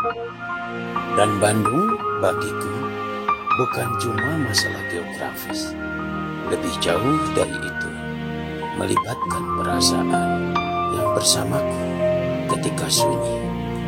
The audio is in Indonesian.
Dan Bandung bagiku bukan cuma masalah geografis. Lebih jauh dari itu, melibatkan perasaan yang bersamaku ketika sunyi.